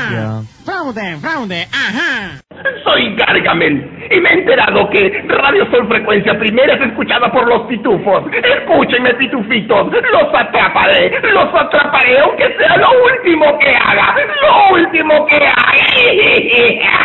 Ajá. Fraude, ajá. Soy Gargamel y me he enterado que Radio Sol Frecuencia Primera es escuchada por los pitufos. Escúchenme, pitufitos, los atraparé aunque sea lo último que haga,